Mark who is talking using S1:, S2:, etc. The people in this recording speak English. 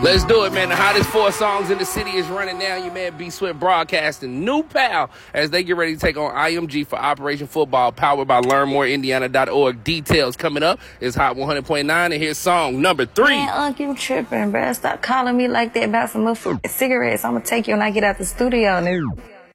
S1: Let's do it, man. The hottest 4 songs in the city is running now. Your man B Swift broadcasting new pal as they get ready to take on IMG for Operation Football, powered by LearnMoreIndiana.org. Details coming up. It's Hot 100.9, and here's song number 3.
S2: Man, you tripping, bruh. Stop calling me like that about some motherfucking cigarettes. I'm gonna take you when I get out the studio, nigga.